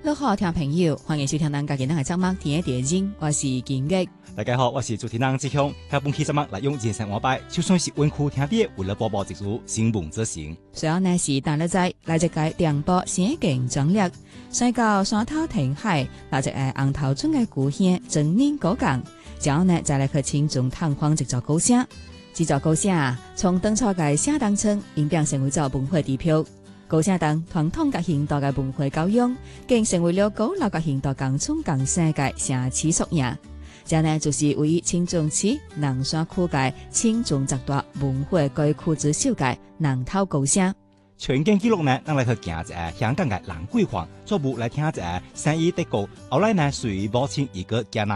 各位好，聽朋友，歡迎收聽咱家今日嘅節目《天地人》，我是金玉。 大家好，我是主持人志雄。下半期節目來用人生活擺，就算是溫酷聽啲，為了播報一組新聞之行。 隨後呢是大日仔來一屆電波先勁張力，再到山頭停海，來一個紅頭村嘅故鄉真年古港。之後呢再來去親中探訪一座高城，這座高城啊，從當初嘅寫當村演變成為咗文化地標。高城當傳統嘅現代嘅文化教養，竟成為了古老嘅現代港村港世界城市縮影。這呢就是位於新莊市南山區嘅新莊十大文化街區之首嘅南頭高城。 全景記錄呢，咱來去行一個香港嘅蘭桂坊，逐步來聽一個生意的歌，後來呢隨母親一個加拿